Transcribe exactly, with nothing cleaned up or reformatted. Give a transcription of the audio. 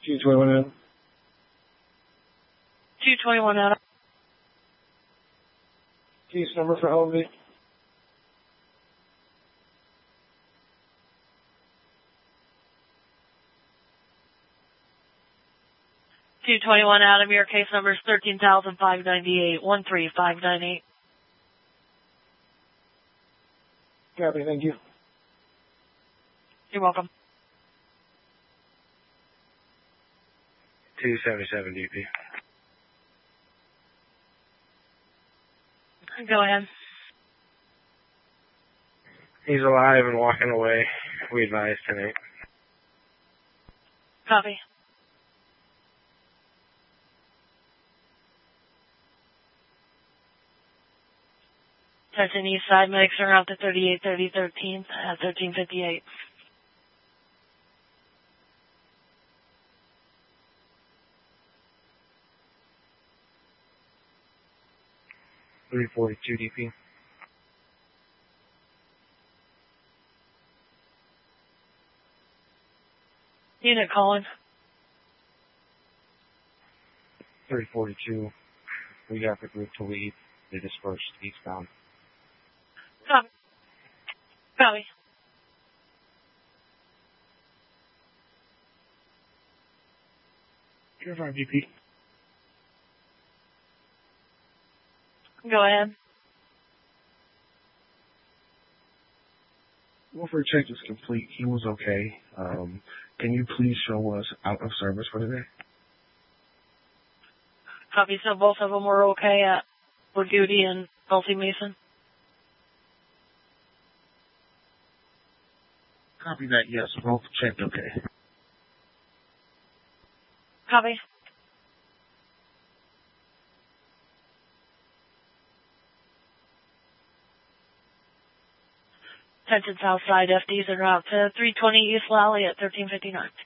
two twenty-one Adam. two twenty-one Adam. Case number for Humvee. two twenty-one Adam, your case number is thirteen thousand five ninety-eight, one three five nine eight. Copy, thank you. You're welcome. two seventy-seven D P. Go ahead. He's alive and walking away. We advise tonight. Copy. Attention east side, medics are out to thirty-eight thirty thirteenth at thirteen fifty-eight. three forty-two D P. Unit calling. three forty-two. We got the group to leave. They dispersed eastbound. Copy. Copy. You're fine, D P. Go ahead. Welfare check is complete. He was okay. Um, can you please show us out of service for today? Copy. So both of them were okay at Wood Duty and Tulsi Mason? Copy that, yes. Both checked okay. Copy. Attention Southside, F Ds en route to three twenty East Lally at thirteen fifty-nine.